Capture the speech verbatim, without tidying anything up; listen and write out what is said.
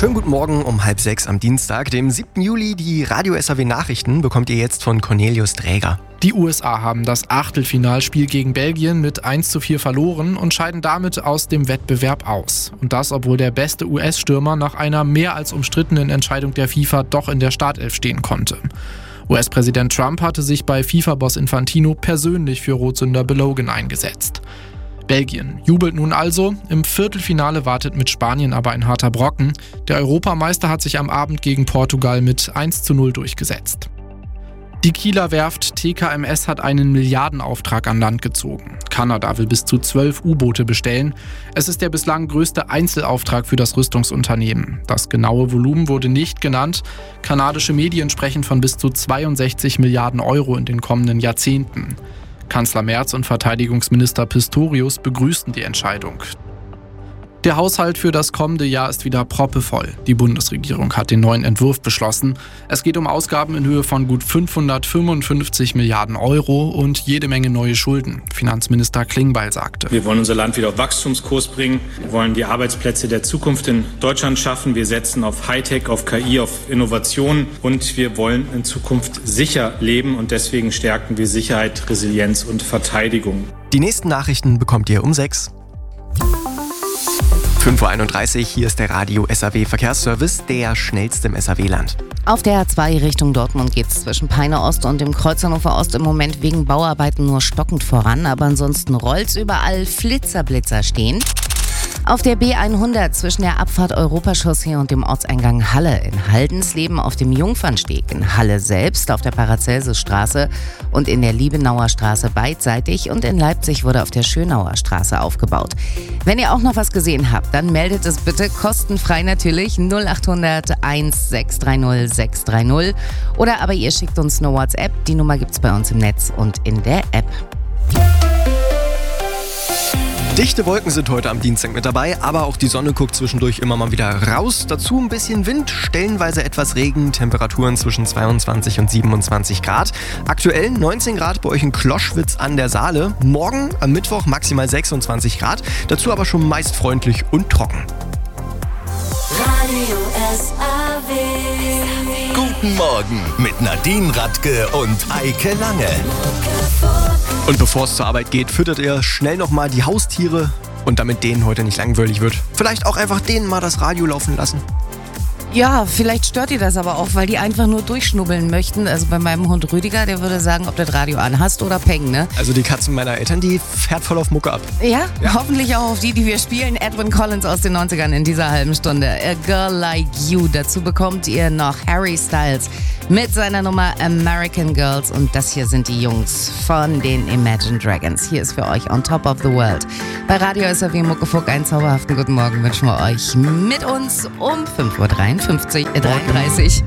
Schönen guten Morgen um halb sechs am Dienstag, dem siebten Juli. Die Radio S A W Nachrichten bekommt ihr jetzt von Cornelius Dräger. Die U S A haben das Achtelfinalspiel gegen Belgien mit eins zu vier verloren und scheiden damit aus dem Wettbewerb aus. Und das, obwohl der beste U S-Stürmer nach einer mehr als umstrittenen Entscheidung der FIFA doch in der Startelf stehen konnte. U S-Präsident Trump hatte sich bei FIFA-Boss Infantino persönlich für Rotsünder Belogan eingesetzt. Belgien jubelt nun also. Im Viertelfinale wartet mit Spanien aber ein harter Brocken. Der Europameister hat sich am Abend gegen Portugal mit eins zu null durchgesetzt. Die Kieler Werft T K M S hat einen Milliardenauftrag an Land gezogen. Kanada will bis zu zwölf U-Boote bestellen. Es ist der bislang größte Einzelauftrag für das Rüstungsunternehmen. Das genaue Volumen wurde nicht genannt. Kanadische Medien sprechen von bis zu zweiundsechzig Milliarden Euro in den kommenden Jahrzehnten. Kanzler Merz und Verteidigungsminister Pistorius begrüßten die Entscheidung. Der Haushalt für das kommende Jahr ist wieder proppevoll. Die Bundesregierung hat den neuen Entwurf beschlossen. Es geht um Ausgaben in Höhe von gut fünfhundertfünfundfünfzig Milliarden Euro und jede Menge neue Schulden. Finanzminister Klingbeil sagte: Wir wollen unser Land wieder auf Wachstumskurs bringen. Wir wollen die Arbeitsplätze der Zukunft in Deutschland schaffen. Wir setzen auf Hightech, auf K I, auf Innovation und wir wollen in Zukunft sicher leben und deswegen stärken wir Sicherheit, Resilienz und Verteidigung. Die nächsten Nachrichten bekommt ihr um sechs. fünf Uhr einunddreißig, hier ist der Radio S A W Verkehrsservice, der schnellste im S A W-Land. Auf der A zwei Richtung Dortmund geht es zwischen Peine Ost und dem Kreuz Hannover Ost im Moment wegen Bauarbeiten nur stockend voran, aber ansonsten rollt's überall, Flitzerblitzer stehen. Auf der B hundert zwischen der Abfahrt Europachaussee und dem Ortseingang Halle in Haldensleben, auf dem Jungfernsteg in Halle selbst, auf der Paracelsusstraße und in der Liebenauer Straße beidseitig und in Leipzig wurde auf der Schönauer Straße aufgebaut. Wenn ihr auch noch was gesehen habt, dann meldet es bitte kostenfrei natürlich null acht hundert eins sechs drei null sechs drei null oder aber ihr schickt uns eine WhatsApp, die Nummer gibt's bei uns im Netz und in der App. Dichte Wolken sind heute am Dienstag mit dabei, aber auch die Sonne guckt zwischendurch immer mal wieder raus. Dazu ein bisschen Wind, stellenweise etwas Regen, Temperaturen zwischen zweiundzwanzig und siebenundzwanzig Grad. Aktuell neunzehn Grad bei euch in Kloschwitz an der Saale. Morgen am Mittwoch maximal sechsundzwanzig Grad, dazu aber schon meist freundlich und trocken. Radio S A W. Guten Morgen mit Nadine Radke und Eike Lange. Und bevor es zur Arbeit geht, füttert ihr schnell nochmal die Haustiere und damit denen heute nicht langweilig wird, vielleicht auch einfach denen mal das Radio laufen lassen. Ja, vielleicht stört ihr das aber auch, weil die einfach nur durchschnubbeln möchten. Also bei meinem Hund Rüdiger, der würde sagen, ob du das Radio anhast oder peng, ne? Also die Katzen meiner Eltern, die fährt voll auf Mucke ab. Ja, ja, hoffentlich auch auf die, die wir spielen. Edwin Collins aus den neunzigern in dieser halben Stunde. A Girl Like You. Dazu bekommt ihr noch Harry Styles mit seiner Nummer American Girls. Und das hier sind die Jungs von den Imagine Dragons. Hier ist für euch On Top of the World. Bei Radio S A W Muckefuck einen zauberhaften guten Morgen wünschen wir euch mit uns um fünf Uhr dreiundfünfzig, äh, dreiunddreißig.